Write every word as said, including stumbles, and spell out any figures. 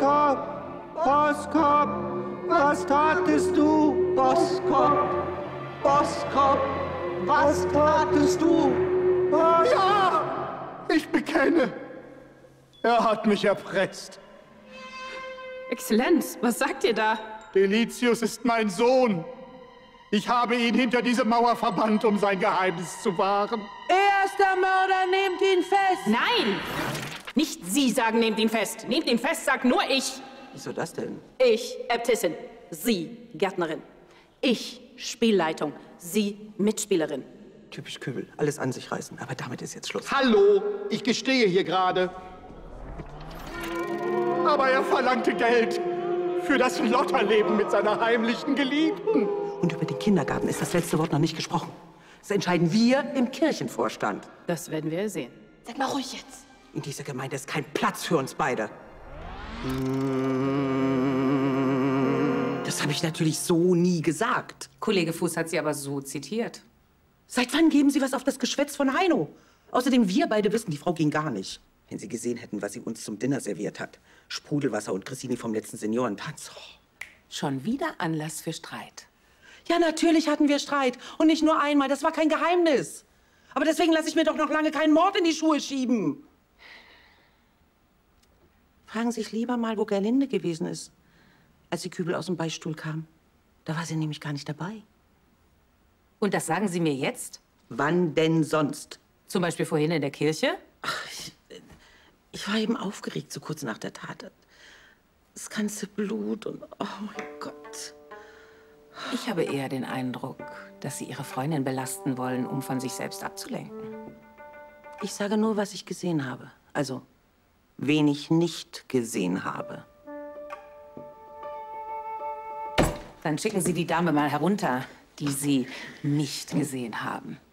Boskop, Boskop, was tatest du? Boskop, Boskop, was tatest du? Ja, ich bekenne. Er hat mich erpresst. Exzellenz, was sagt ihr da? Delicius ist mein Sohn. Ich habe ihn hinter diese Mauer verbannt, um sein Geheimnis zu wahren. Er ist der Mörder, nehmt ihn fest! Nein! Nicht Sie sagen, nehmt ihn fest. Nehmt ihn fest, sagt nur ich. Wieso das denn? Ich, Äbtissin. Sie, Gärtnerin. Ich, Spielleitung. Sie, Mitspielerin. Typisch Kübel, alles an sich reißen. Aber damit ist jetzt Schluss. Hallo, ich gestehe hier gerade. Aber er verlangte Geld für das Lotterleben mit seiner heimlichen Geliebten. Und über den Kindergarten ist das letzte Wort noch nicht gesprochen. Das entscheiden wir im Kirchenvorstand. Das werden wir sehen. Seid mal ruhig jetzt. In dieser Gemeinde ist kein Platz für uns beide. Das habe ich natürlich so nie gesagt. Kollege Fuß hat Sie aber so zitiert. Seit wann geben Sie was auf das Geschwätz von Heino? Außerdem, wir beide wissen, die Frau ging gar nicht. Wenn Sie gesehen hätten, was sie uns zum Dinner serviert hat. Sprudelwasser und Grissini vom letzten Seniorentanz. Oh. Schon wieder Anlass für Streit. Ja, natürlich hatten wir Streit. Und nicht nur einmal, das war kein Geheimnis. Aber deswegen lasse ich mir doch noch lange keinen Mord in die Schuhe schieben. Fragen Sie sich lieber mal, wo Gerlinde gewesen ist, als die Kübel aus dem Beistuhl kam. Da war sie nämlich gar nicht dabei. Und das sagen Sie mir jetzt? Wann denn sonst? Zum Beispiel vorhin in der Kirche? Ach, ich, ich war eben aufgeregt, so kurz nach der Tat. Das ganze Blut und... Oh mein Gott. Ich habe eher den Eindruck, dass Sie Ihre Freundin belasten wollen, um von sich selbst abzulenken. Ich sage nur, was ich gesehen habe. Also, wen ich nicht gesehen habe. Dann schicken Sie die Dame mal herunter, die Sie nicht gesehen haben.